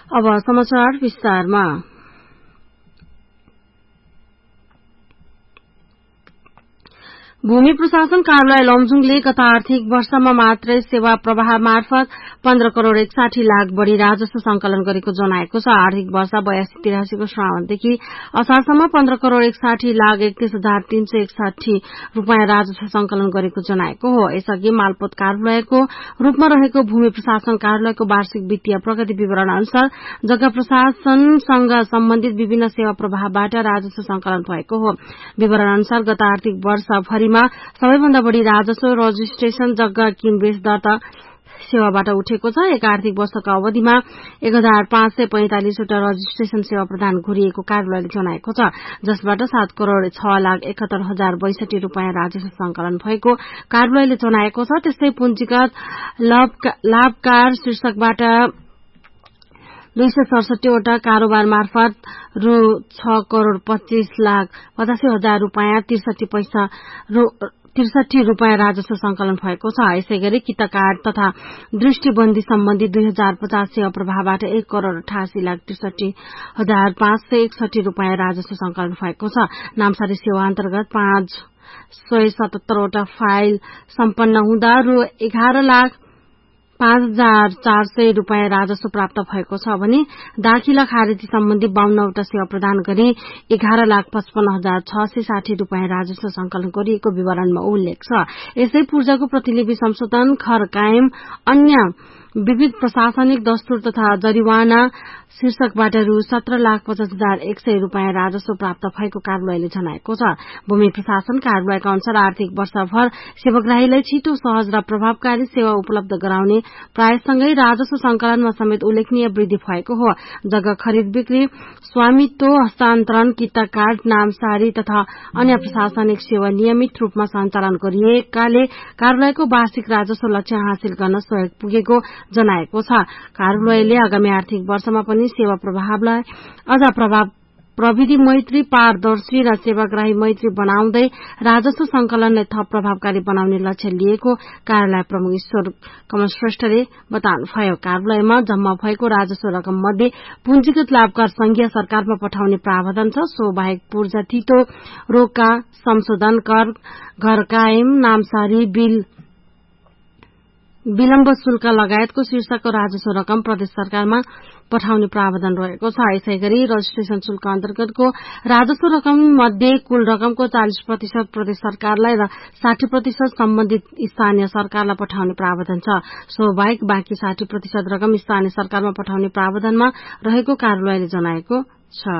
अब समाचार विस्तारमा। भूमि प्रशासन कार्यालय लमजुङले गत आर्थिक वर्षमा मात्रै सेवा प्रवाह मार्फत 15 करोड़ 61 लाख बढ़ी राजस्व संकलन गरेको जनाएको छ। आर्थिक वर्ष 82-83 को श्रावणदेखि असारसम्म 15 करोड़ 61 लाख 31,361 रूपियाँ राजस्व संकलन गरेको जनाएको हो। यसअघि मालपोत कार्यालयको रूपमा रहेको भूमि प्रशासन कार्यालयको वार्षिक वित्तीय प्रगति विवरण अनुसार जग्गा प्रशासनसँग सम्बन्धित विभिन्न सेवा प्रवाहबाट राजस्व संकलन भएको हो। विवरण अनुसार गत आर्थिक वर्ष भरिमा सबैभन्दा बढ़ी राजस्व रजिस्ट्रेशन जग्गा किनबेच दर्ता सेवाबाट उठेको छ। एक आर्थिक वर्षको अवधिमा 1545 वटा रजिस्ट्रेशन सेवा प्रदान गरिएको कार्यालयले जनाएको छ, जसबाट 7 करोड़ 6 लाख 71 हजार 62 रूपियाँ राजस्व संकलन भएको कार्यालयले जनाएको छ। त्यस्तै पुँजीगत लाभकार शीर्षकबाट 267 वटा कारोबार मार्फत रु 6 करोड़ 25 लाख 85 हजार रूपियाँ 63 रूपियाँ राजस्व संकलन भएको छ। यसैगरी किताकार्ड तथा दृष्टिबन्दी सम्बन्धी 2050 सेवा प्रवाहबाट 1 करोड़ 88 लाख 63 हजार 561 रूपियाँ राजस्व संकलन भएको छ। नामसारी सेवा अन्तर्गत 577 वटा फाइल सम्पन्न हुँदा रु 11 लाख 5,400 रूपियाँ राजस्व प्राप्त भएको छ भने दाखिला खारेजी सम्बन्धी 52 वटा सेवा प्रदान गरी 11 लाख 55 हजार 660 रूपियाँ राजस्व संकलन गरिएको विवरणमा उल्लेख छ। यसै पूर्जाको प्रतिलिपि संशोधन, घर कायम, अन्य विविध प्रशासनिक दस्तुर तथा जरिवाना शीर्षकबाट रु 17 लाख 50 हजार 100 रूपियाँ राजस्व प्राप्त भएको कार्यालयले जनाएको छ। भूमि प्रशासन कार्यालयका अनुसार आर्थिक वर्षभर सेवाग्राहीलाई छिटो, सहज र प्रभावकारी सेवा उपलब्ध गराउने प्रयाससँगै राजस्व संकलनमा समेत उल्लेखनीय वृद्धि भएको हो। जग्गा खरिद बिक्री, स्वामित्व हस्तान्तरण, किता कार्ड, नामसारी तथा अन्य प्रशासनिक सेवा नियमित रूपमा सञ्चालन गरिएकाले कार्यालयको वार्षिक राजस्व लक्ष्य हासिल गर्न सहयोग पुगेको जनाएको छ। कार्यालयले आगामी आर्थिक वर्षमा पनि सेवा प्रवाहलाई अझ प्रविधि मैत्री, पारदर्शी र सेवाग्राही मैत्री बनाउँदै राजस्व संकलनलाई थप प्रभावकारी बनाउने लक्ष्य लिएको कार्यालय प्रमुख ईश्वर कमल श्रेष्ठले बताउनुभयो। कार्यालयमा जम्मा भएको राजस्व रकम मध्ये पुँजीगत लाभकार संघीय सरकारमा पठाउने प्रावधान छ। सो बाहेक पूर्जा थितो, रोका, संशोधन कर, घर कायम, नामसारी, विलम्ब शुल्क लगायतको शीर्षकको राजस्व रकम प्रदेश सरकारमा पठाउने प्रावधान रहेको छ। यसैगरी रजिस्ट्रेशन शुल्क अन्तर्गतको राजस्व रकम मध्ये कुल रकमको 40% प्रदेश सरकारलाई र 60% सम्बन्धित स्थानीय सरकारलाई पठाउने प्रावधान छ। सो बाहेक बाँकी 60% रकम स्थानीय सरकारमा पठाउने प्रावधानमा रहेको कार्यालयले जनाएको छ।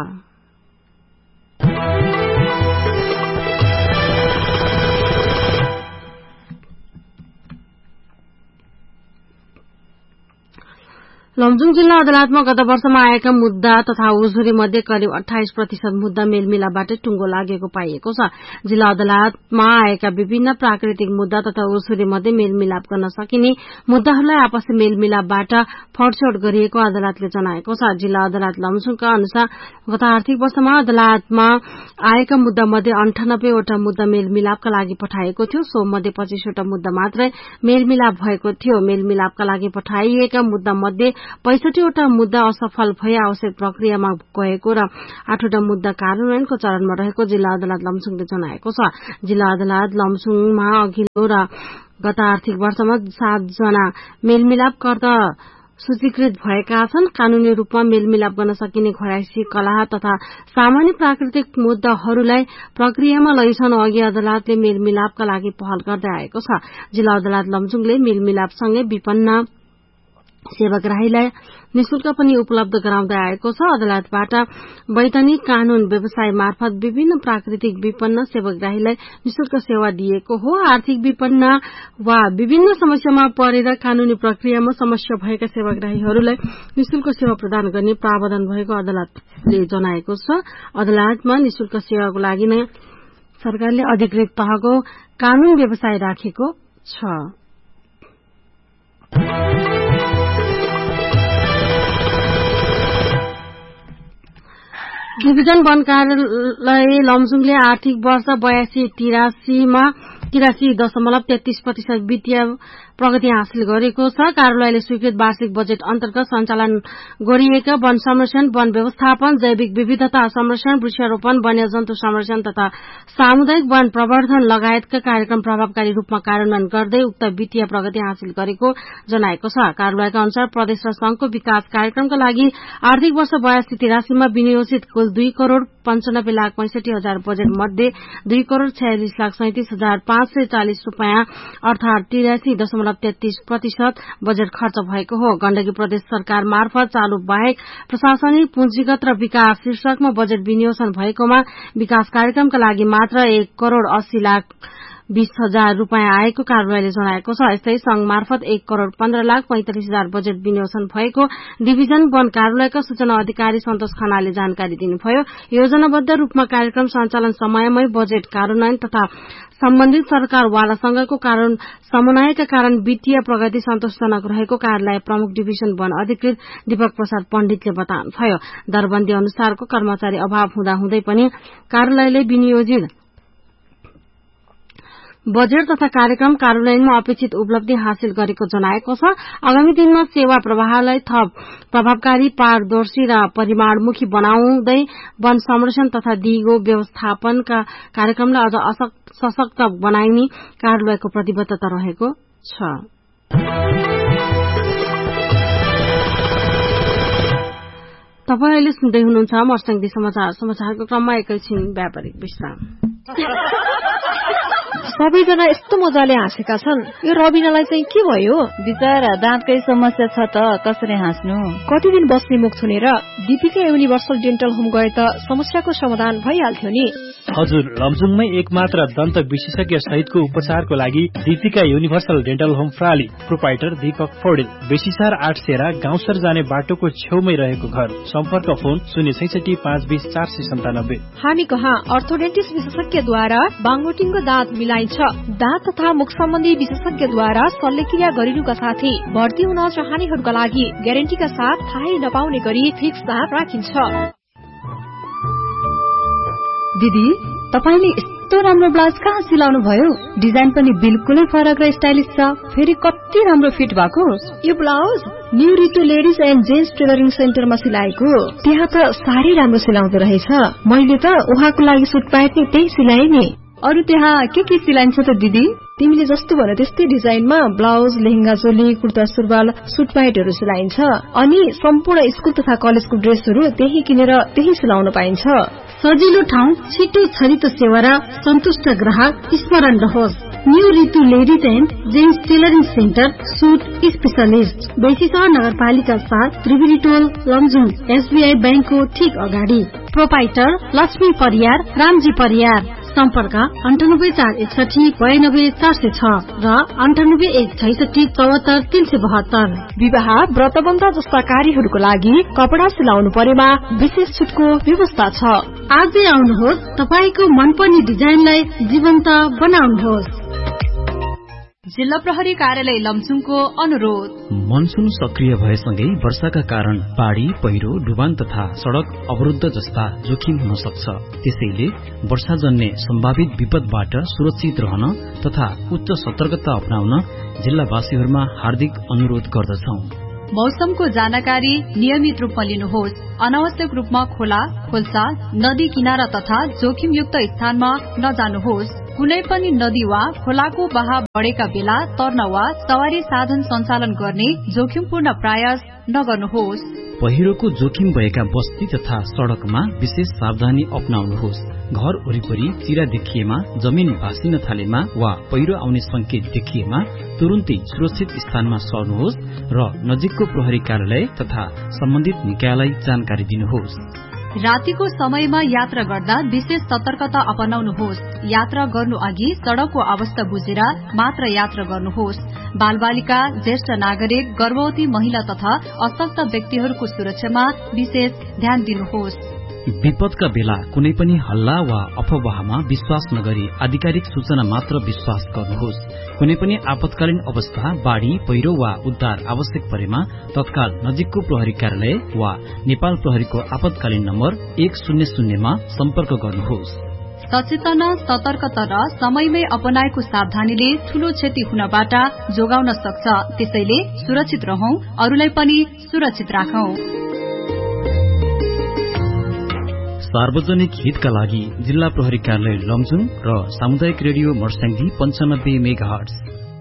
लमजुङ जिल्ला अदालतमा गत वर्षमा आएका मुद्दा तथा उजुरी मध्ये करिब 28% मुद्दा मेलमिलापबाट टुंगो लागेको पाइएको छ। जिल्ला अदालतमा आएका विभिन्न प्राकृतिक मुद्दा तथा उजुरी मध्ये मेलमिलाप गर्न सकिने मुद्दाहरूलाई आपसी मेलमिलापबाट फडछोड गरिएको अदालतले जनाएको छ। जिल्ला अदालत लमजुङका अनुसार गत आर्थिक वर्षमा अदालतमा आएका मुद्दा मध्ये 98 वटा मुद्दा मेलमिलापका लागि पठाइएको थियो। सो मध्ये 25 वटा मुद्दा मात्रै मेलमिलाप भएको थियो। मेलमिलापका लागि पठाइएका मुद्दा मध्ये 65 वटा मुद्दा असफल भई आवश्यक प्रक्रियामा गएको र 8 वटा मुद्दा कार्यान्वयनको चरणमा रहेको जिल्ला अदालत लमजुङले जनाएको छ। जिल्ला अदालत लमजुङमा अघिल्लो र गत आर्थिक वर्षमा 7 जना मेलमिलापकर्ता सूचीकृत भएका छन्। कानूनी रूपमा मेलमिलाप गर्न सकिने घराइसी, कलह तथा सामान्य प्राकृतिक मुद्दाहरूलाई प्रक्रियामा लैजान अघि अदालतले मेलमिलापका लागि पहल गर्दै आएको छ। जिल्ला अदालत लमजुङले मेलमिलापसँगै विपन्न सेवाग्राहीलाई निशुल्क पनि उपलब्ध गराउँदै आएको छ। अदालतबाट वैधानिक कानून व्यवसाय मार्फत विभिन्न प्राकृतिक विपन्न सेवाग्राहीलाई निशुल्क सेवा दिएको हो। आर्थिक विपन्न वा विभिन्न समस्यामा परेर कानूनी प्रक्रियामा समस्या भएका सेवाग्राहीहरूलाई निशुल्क सेवा प्रदान गर्ने प्रावधान भएको अदालतले जनाएको छ। अदालतमा निशुल्क सेवाको लागि नै सरकारले अधिकृत तहको कानून व्यवसाय राखेको छ। डिभिजन वन कार्यालय लमजुङले आर्थिक वर्ष 82-83 मा 83.33% वित्तीय प्रगति हासिल गरेको छ। कार्यालयले स्वीकृत वार्षिक बजेट अन्तर्गत सञ्चालन गरिएका वन संरक्षण, वन व्यवस्थापन, जैविक विविधता संरक्षण, वृक्षारोपण, वन्यजन्तु संरक्षण तथा सामुदायिक वन प्रवर्धन लगायतका कार्यक्रम प्रभावकारी रूपमा कार्यान्वयन गर्दै उक्त वित्तीय प्रगति हासिल गरेको जनाएको छ। कार्यालयका अनुसार प्रदेश र संघको विकास कार्यक्रमका लागि आर्थिक वर्ष 82-83 विनियोजित कुल 2,95,65,000 बजेट मध्ये 2,46,37,540 रूपियाँ अर्थात 83.33% बजेट खर्च भएको हो। गण्डकी प्रदेश सरकार मार्फत चालू बाहेक प्रशासनिक, पुँजीगत र विकास शीर्षकमा बजेट विनियोजन भएकोमा विकास कार्यक्रमका लागि मात्र 1,80,20,000 रूपियाँ आएको कार्यालयले जनाएको छ। यस्तै संघ मार्फत 1,15,45,000 बजेट विनियोजन भएको डिभिजन वन कार्यालयका सूचना अधिकारी सन्तोष खनालले जानकारी दिनुभयो। योजनाबद्ध रूपमा कार्यक्रम सञ्चालन समयमै बजेट कार्यान्वयन तथा सम्बन्धित सरकारवालासँगको समन्वयका कारण वित्तीय प्रगति सन्तोषजनक रहेको कार्यालय प्रमुख डिभिजन वन अधिकृत दीपक प्रसाद पण्डितले बताउनुभयो। दरबन्दी अनुसारको कर्मचारी अभाव हुँदाहुँदै पनि कार्यालयले विनियोजित बजेट तथा कार्यक्रम कार्यान्वयनमा अपेक्षित उपलब्धि हासिल गरेको जनाएको छ। आगामी दिनमा सेवा प्रवाहलाई थप प्रभावकारी, पारदर्शी र परिमाणमुखी बनाउँदै वन संरक्षण तथा दिगो व्यवस्थापनका कार्यक्रमलाई अझ सशक्त बनाइने कार्यालयको प्रतिबद्धता रहेको छ। तपाईं अहिले सुन्दै हुनुहुन्छ मर्स्याङ्दी समाचार। समाचारको क्रममा एकैछिन व्यापारिक विश्राम। सबैजना यस्तो मजाले हाँसेका छन्, यो रबिनालाई चाहिँ के भयो? बिचारा दाँतकै समस्या छ त कसरी हाँस्नु? कति दिन बस्ने मुख छुनेर दीपिका युनिभर्सल डेन्टल होम गए त समस्याको समाधान भइहाल्थ्यो नि। हजुर, लमजुङमै एकमात्र दन्त विशेषज्ञ सहितको उपचारको लागि Deepika universal dental home प्राली। Proprietor Deepak Paudel, बेसीसार 8 सेरा, गाउँसर जाने बाटोको छेउमै रहेको घर। सम्पर्क फोन 066 520 497। हामी कहाँ अर्थोडेन्टिस्ट विशेषज्ञद्वारा बाङबोटिङको दाँत मिलाइन्छ। दाँत तथा मुख सम्बन्धी विशेषज्ञद्वारा शल्यक्रिया गरिनुका साथै भर्ती हुन चाहनेहरूका लागि ग्यारेन्टीका साथ थाहै नपाउने गरी फिक्स दाँत राखिन्छ। दिदी, तपाईले यस्तो राम्रो ब्लाउज कहाँ सिलाउनु भयो? डिजाइन पनि बिल्कुलै फरक र स्टाइलिश छ, फेरि कति राम्रो फिट भएको। यो blouse new Ritu ladies and gents tailoring सेन्टरमा सिलाएको। त्यहाँ त साह्रै राम्रो सिलाउँदो रहेछ। मैले त उहाँको लागि सुट प्यान्ट नि त्यही सिलाए नि। अरु त्यहाँ के सिलाइन्छ त दिदी? तिमीले जस्तो भने त्यस्तै डिजाइनमा ब्लाउज, लेहेंगा चोली, कुर्ता सुरुवाल, सुट प्यान्टहरू सिलाइन्छ। अनि सम्पूर्ण स्कुल तथा कलेजको ड्रेसहरू त्यही किनेर त्यही सिलाउन पाइन्छ। सजिलो ठाउँ, छिटो छरितो सेवा र सन्तुष्ट ग्राहक स्मरण रहोस्। New Ritu ladies and gents tailoring centre, suit specialist, बेसीसर नगरपालिका 7, त्रिवेणी टोल, लमजुङ, एसबीआई बैंकको ठीक अगाडि। प्रोपाइटर लक्ष्मी परियार, रामजी परियार। सम्पर्क 98 461 92 406 र 98 166 74 372। विवाह, व्रतबन्ध जस्ता कार्यहरूको लागि कपडा सिलाउनु परेमा विशेष छुटको व्यवस्था छ। आजै आउनुहोस्, तपाईको मनपर्ने डिजाइनलाई जीवन्त बनाउनुहोस्। जिल्ला प्रहरी कार्यालय लमजुङको अनुरोध। मनसुन सक्रिय भएसँगै वर्षाका कारण बाढ़ी, पहिरो, डुबान तथा सड़क अवरुद्ध जस्ता जोखिम हुन सक्छ। त्यसैले वर्षाजन्य सम्भावित विपदबाट सुरक्षित रहन तथा उच्च सतर्कता अपनाउन जिल्लावासीहरूमा हार्दिक अनुरोध गर्दछौं। मौसमको जानकारी नियमित रूपमा लिनुहोस्। अनावश्यक रूपमा खोला, खोल्सा, नदी किनारा तथा जोखिमयुक्त स्थानमा नजानुहोस्। कुनै पनि नदी वा खोलाको बहाव बढेका बेला तर्न वा सवारी साधन सञ्चालन गर्ने जोखिमपूर्ण प्रयास नगर्नुहोस्। पहिरोको जोखिम भएका बस्ती तथा सड़कमा विशेष सावधानी अपनाउनुहोस्। घर वरिपरि चिरा देखिएमा, जमिन भासिन थालेमा वा पहिरो आउने संकेत देखिएमा तुरुन्तै सुरक्षित स्थानमा सर्नुहोस् र नजिकको प्रहरी कार्यालय तथा सम्बन्धित निकायलाई जानकारी दिनुहोस्। रातिको समयमा यात्रा गर्दा विशेष सतर्कता अपनाउनुहोस्। यात्रा गर्नु अघि सड़कको अवस्था बुझेर मात्र यात्रा गर्नुहोस्। बालबालिका, ज्येष्ठ नागरिक, गर्भवती महिला तथा अशक्त व्यक्तिहरूको सुरक्षामा विशेष ध्यान दिनुहोस्। विपदका बेला कुनै पनि हल्ला वा अफवाहमा विश्वास नगरी आधिकारिक सूचना मात्र विश्वास गर्नुहोस्। कुनै पनि आपतकालीन अवस्था, बाढ़ी, पहिरो वा उद्धार आवश्यक परेमा तत्काल नजिकको प्रहरी कार्यालय वा नेपाल प्रहरीको आपतकालीन नम्बर 100 मा सम्पर्क गर्नुहोस्। सचेतन, सतर्क तर समयमै अपनाएको सावधानीले ठूलो क्षति हुनबाट जोगाउन सक्छ। त्यसैले सुरक्षित रहौं, अरूलाई पनि सुरक्षित राखौं। सार्वजनिक हितका लागि जिल्ला प्रहरी कार्यालय लमजुङ र सामुदायिक रेडियो मर्स्याङ्दी 95 मेगाहर्ट्ज।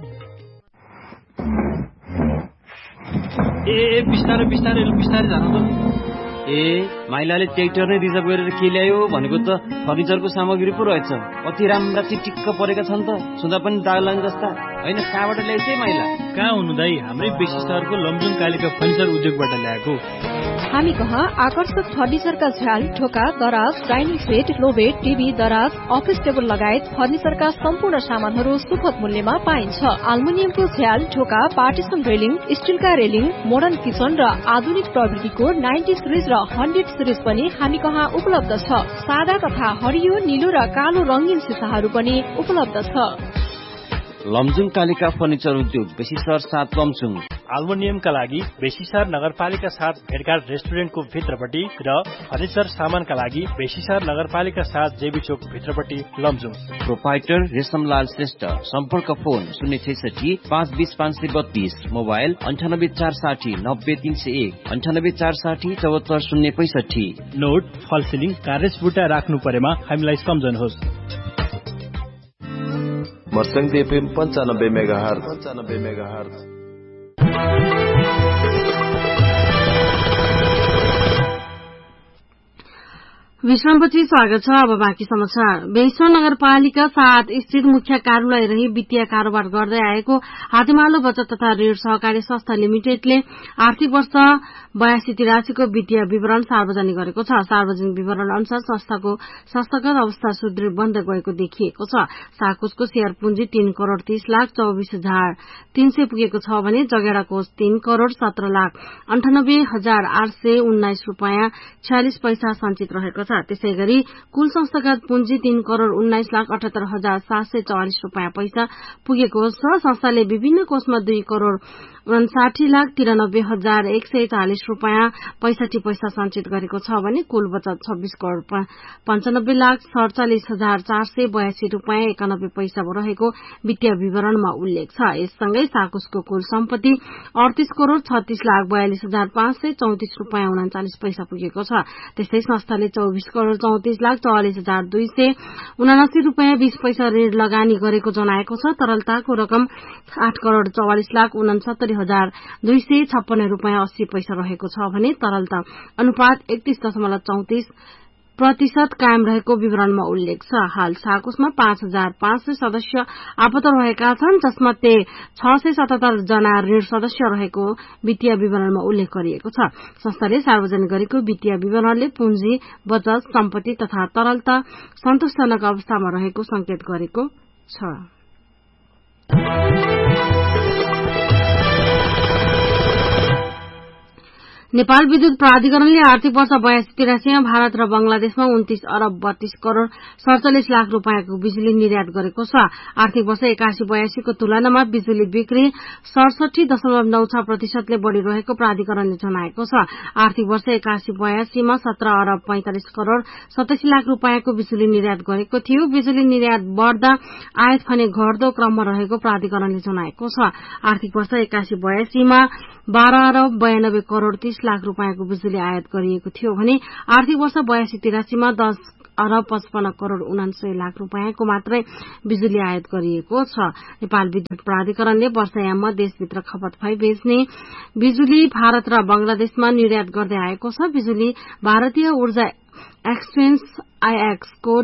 बिस्तारै बिस्तारै बिस्तारै जानु त। माइलाले ट्र्याक्टर नै रिजर्भ गरेर के ल्यायो भनेको त फर्निचरको सामग्री पो रहेछ। कति राम्रा चिटिक्क परेका छन् त, सुन्दा पनि दाग लाग्ने जस्ता। होइन, कहाँबाट ल्याइछे माइला? कहाँ हुनु दाई, हाम्रै बेसी सहरको लमजुङ कालिका फर्निचर उद्योगबाट ल्याएको। हामी कहाँ आकर्षक फर्निचरका झ्याल, ढोका, दराज, डाइनिङ सेट, लोबेट, टिभी, दराज, अफिस टेबल लगायत फर्निचरका सम्पूर्ण सामानहरू सुपथ मूल्यमा पाइन्छ। एल्युमिनियमको झ्याल, ढोका, partition railing, स्टिलका railing, modern kitchen र आधुनिक प्रविधिको 90 सिरिज र 100 सिरिज पनि हामी कहाँ उपलब्ध छ। सादा तथा हरियो, नीलो र कालो रंगीन सिसाहरू पनि उपलब्ध छ। लमजुङ कालिका फर्निचर उद्योग, बेसी सहर 7 लमजुङ। एल्युमिनियमका लागि बेसीसर नगरपालिका 7 भेटघाट रेस्टुरेन्टको भित्रपट्टि र फर्निचर सामानका लागि बेसीसर नगरपालिका 7 जेबी चोक भित्रपट्टि लमजुङ। प्रोपाइटर रेशमलाल श्रेष्ठ। सम्पर्क फोन 066 520 532, मोबाइल 98 460 90 301, 98 460 74 065। नोट, फल सिलिङ, कार्रेज बुट्टा राख्नु परेमा हामीलाई सम्झनुहोस्। Marsyangdi FM 95 megahertz. विश्रामपछि स्वागत छ। अब बाँकी समाचार। बेंसौर नगरपालिका 7 स्थित मुख्य कार्यालय रही वित्तीय कारोबार गर्दै आएको हातेमालो बचत तथा ऋण सहकारी संस्था लिमिटेडले आर्थिक वर्ष 82-83 को वित्तीय विवरण सार्वजनिक गरेको छ। सार्वजनिक विवरण अनुसार संस्थाको संस्थागत अवस्था सुदृढ बन्दै गएको देखिएको छ। साकुसको शेयर पुँजी 3,30,24,300 पुगेको छ भने जगेडा कोष 3,17,98,819 रूपियाँ 46 पैसा सञ्चित रहेको छ। त्यसैगरी कुल संस्थागत पुँजी 3,19,78,744 रूपियाँ पैसा पुगेको छ। संस्थाले विभिन्न कोषमा 2,59,93,140 रूपियाँ 65 पैसा सञ्चित गरेको छ भने कुल बचत 26,95,47,482 रूपियाँ 91 पैसा रहेको वित्तीय विवरणमा उल्लेख छ। यससँगै साकुसको कुल सम्पत्ति 38,36,42,534 रूपियाँ 39 पैसा पुगेको छ। त्यस्तै संस्थाले 24,34,34,279 रूपियाँ 20 पैसा ऋण लगानी गरेको जनाएको छ। तरलताको रकम 8,44,69,256 रूपियाँ 80 पैसा रहेको छ भने तरलता अनुपात 31.34% कायम रहेको विवरणमा उल्लेख छ। हाल साकुसमा 5,500 सदस्य आबद्ध रहेका छन्, जसमध्ये 677 जना ऋण सदस्य रहेको वित्तीय विवरणमा उल्लेख गरिएको छ। संस्थाले सार्वजनिक गरेको वित्तीय विवरणले पुँजी, बचत, सम्पत्ति तथा तरलता सन्तोषजनक अवस्थामा रहेको संकेत गरेको छ। नेपाल विद्युत प्राधिकरणले आर्थिक वर्ष 82-83 मा भारत र बंगलादेशमा 29 अरब 32 करोड़ 47 लाख रूपियाँको बिजुली निर्यात गरेको छ। आर्थिक वर्ष 81-82 को तुलनामा बिजुली बिक्री 67.96% ले बढ़ी रहेको प्राधिकरणले जनाएको छ। आर्थिक वर्ष 81-82 मा 17 अरब 45 करोड़ 87 लाख रूपियाँको बिजुली निर्यात गरेको थियो। बिजुली निर्यात बढ़दा आयात भने घट्दो क्रममा रहेको प्राधिकरणले जनाएको छ। आर्थिक वर्ष 81-82 मा 12 अरब 92 करोड़ 30 लाख रूपियाँको बिजुली आयात गरिएको थियो भने आर्थिक वर्ष 82-83 मा 10 अरब 55 करोड़ 69 लाख रूपियाँको मात्रै बिजुली आयात गरिएको छ। नेपाल विद्युत प्राधिकरणले वर्षायाममा देशभित्र खपत भई बेच्ने बिजुली भारत र बंगलादेशमा निर्यात गर्दै आएको छ। बिजुली भारतीय ऊर्जा एक्सचेन्ज आईएक्स को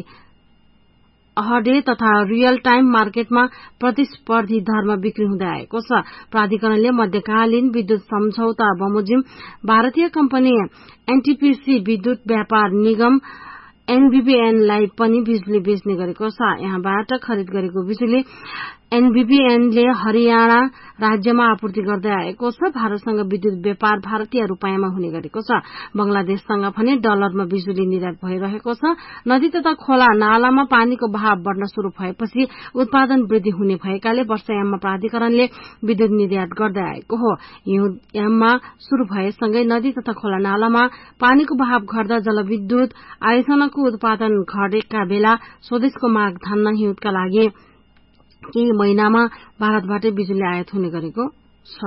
डे तथा रियल टाइम मार्केटमा प्रतिस्पर्धी दरमा बिक्री हुँदै आएको छ। प्राधिकरणले मध्यकालीन विद्युत सम्झौता बमोजिम भारतीय कम्पनी एनटीपीसी विद्युत व्यापार निगम एनबीबीएन लाई पनि बिजुली बेच्ने गरेको छ। यहाँबाट खरिद गरेको बिजुली एनबीपीएनले हरियाणा राज्यमा आपूर्ति गर्दै आएको छ। भारतसँग विद्युत व्यापार भारतीय रूपैयाँमा हुने गरेको छ। बंगलादेशसँग भने डलरमा बिजुली निर्यात भइरहेको छ। नदी तथा खोला नालामा पानीको बहाव बढ़न शुरू भएपछि उत्पादन वृद्धि हुने भएकाले वर्षायाममा प्राधिकरणले विद्युत निर्यात गर्दै आएको हो। हिउँदयाममा शुरू भएसँगै नदी तथा खोला नालामा पानीको बहाव घट्दा जलविद्युत आयोजनाको उत्पादन घटेका बेला स्वदेशको माग धान्न हिउँदका लागि केही महिनामा भारतबाटै बिजुली आयात हुने गरेको छ।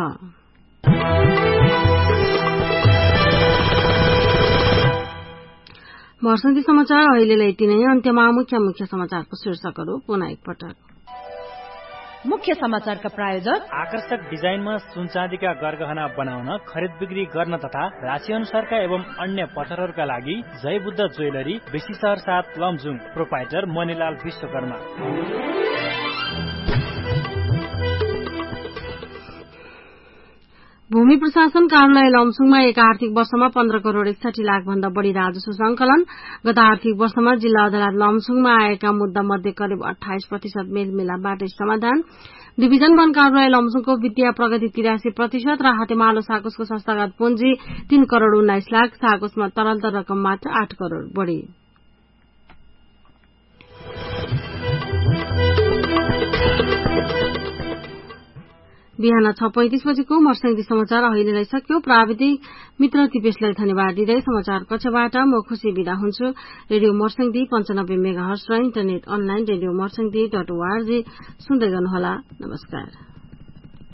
वर्षन्ती समाचार अहिलेलाई यति नै। अन्त्यमा मुख्य समाचारको शीर्षकहरू पुनः एकपटक। मुख्य समाचारका प्रायोजक आकर्षक डिजाइनमा सुनचाँदीका गरगहना बनाउन, खरिद बिक्री गर्न तथा राशि अनुसारका एवं अन्य पत्थरहरूका लागि जय बुद्ध ज्वेलरी, बेसी शहर 7 लमजुङ। प्रोपाइटर मणिलाल विश्वकर्मा। भूमि प्रशासन कार्यालय लमसुङमा एक आर्थिक वर्षमा 15 करोड़ 61 लाख भन्दा बढ़ी राजस्व संकलन। गत आर्थिक वर्षमा जिल्ला अदालत लमसुङमा आएका मुद्दा मध्ये करिब 28% मेलमिलापबाट समाधान। डिभिजन वन कार्यालय लमसुङको वित्तीय प्रगति 83% र हातेमालो साकुसको संस्थागत पुँजी 3 करोड़ 19 लाख। साकुसमा तरलता रकम मात्र 8 करोड़ बढ़ी। बिहान 6:35 बजेको मर्स्याङदी समाचार अहिलेलाई सक्यो। प्राविधिक मित्र दिपेशलाई धन्यवाद दिँदै समाचार कक्षबाट म खुशी बिदा हुन्छु। रेडियो मर्स्याङदी 95 मेगाहर्ज र इन्टरनेट अनलाइन रेडियो मर्स्याङदी.org सुन्दै गर्नुहोला। नमस्कार।